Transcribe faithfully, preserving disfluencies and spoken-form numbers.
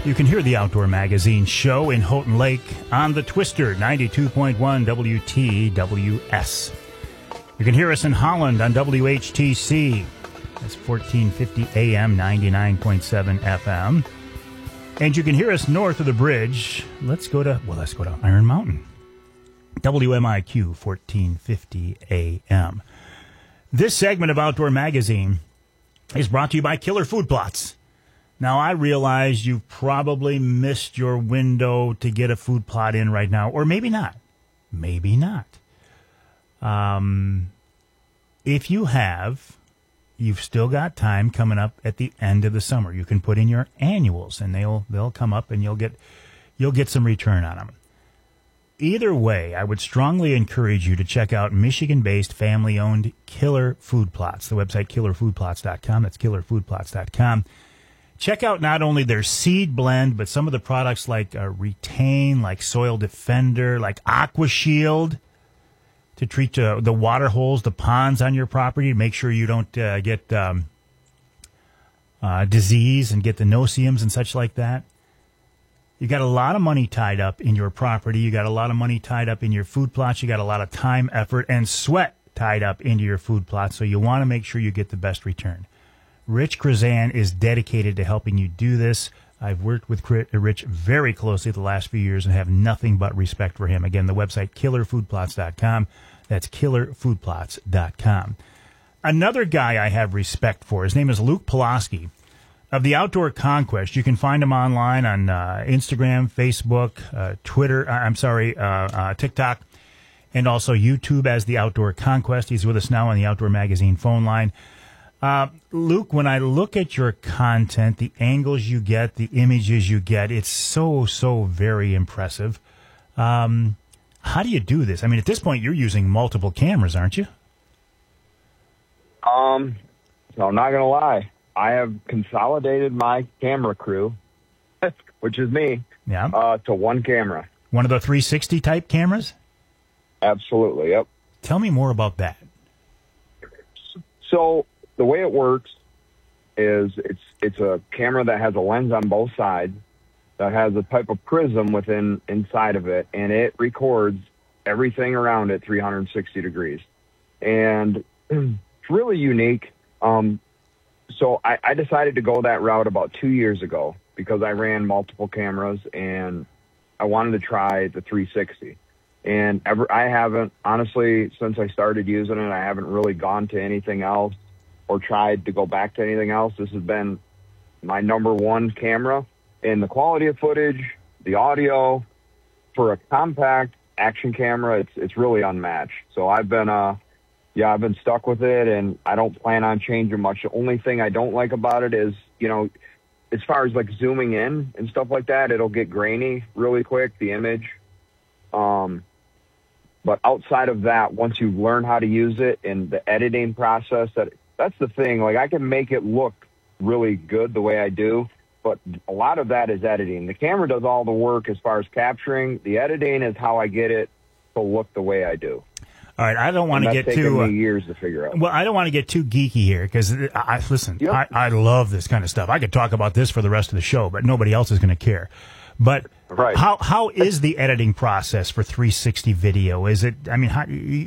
You can hear the Outdoor Magazine show in Houghton Lake on the Twister, ninety-two point one W T W S. You can hear us in Holland on W H T C. That's fourteen fifty A M, ninety-nine point seven F M. And you can hear us north of the bridge. Let's go to, well, let's go to Iron Mountain. W M I Q, fourteen fifty A M. This segment of Outdoor Magazine is brought to you by Killer Food Plots. Now, I realize you've probably missed your window to get a food plot in right now, or maybe not. Maybe not. Um, if you have, you've still got time coming up at the end of the summer. You can put in your annuals, and they'll they'll come up, and you'll get you'll get some return on them. Either way, I would strongly encourage you to check out Michigan-based, family-owned Killer Food Plots. The website killer food plots dot com. That's killer food plots dot com. Check out not only their seed blend, but some of the products like uh, Retain, like Soil Defender, like AquaShield to treat uh, the water holes, the ponds on your property, to make sure you don't uh, get um, uh, disease and get the no-see-ums and such like that. You got a lot of money tied up in your property. You got a lot of money tied up in your food plots. You got a lot of time, effort, and sweat tied up into your food plots. So you want to make sure you get the best return. Rich Krazan is dedicated to helping you do this. I've worked with Rich very closely the last few years and have nothing but respect for him. Again, the website killer food plots dot com. That's killer food plots dot com. Another guy I have respect for, his name is Luke Pulaski of the Outdoor Conquest. You can find him online on uh, Instagram, Facebook, uh, Twitter, uh, I'm sorry, uh, uh, TikTok, and also YouTube as the Outdoor Conquest. He's with us now on the Outdoor Magazine phone line. Uh, Luke, when I look at your content, the angles you get, the images you get, it's so, so very impressive. Um, how do you do this? I mean, at this point, you're using multiple cameras, aren't you? Um, no, I'm not going to lie. I have consolidated my camera crew, which is me, yeah, uh, to one camera. One of the three sixty type cameras? Absolutely, yep. Tell me more about that. So the way it works is it's it's a camera that has a lens on both sides that has a type of prism within inside of it, and it records everything around it three hundred sixty degrees. And it's really unique. Um, so I, I decided to go that route about two years ago because I ran multiple cameras and I wanted to try the three sixty. And ever, I haven't, honestly, since I started using it, I haven't really gone to anything else or tried to go back to anything else. This has been my number one camera. And the quality of footage, the audio, for a compact action camera, it's it's really unmatched. So I've been, uh, yeah, I've been stuck with it, and I don't plan on changing much. The only thing I don't like about it is, you know, as far as like zooming in and stuff like that, it'll get grainy really quick, the image. Um, but outside of that, once you learn how to use it and the editing process, that that's the thing. Like, I can make it look really good the way I do, but a lot of that is editing. The camera does all the work as far as capturing. The editing is how I get it to look the way I do. All right, I don't want to get too. Taken uh, me years to figure out. Well, I don't want to get too geeky here because I listen. Yep. I, I love this kind of stuff. I could talk about this for the rest of the show, but nobody else is going to care. But right. how how is the editing process for three sixty video? Is it? I mean, how,